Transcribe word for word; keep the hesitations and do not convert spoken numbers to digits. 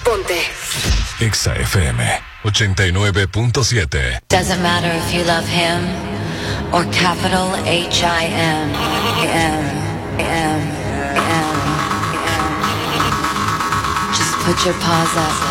Ponte Exa F M ochenta y nueve punto siete. Doesn't matter if you love him or capital H I M. M, M, M, M. Just put your paws up.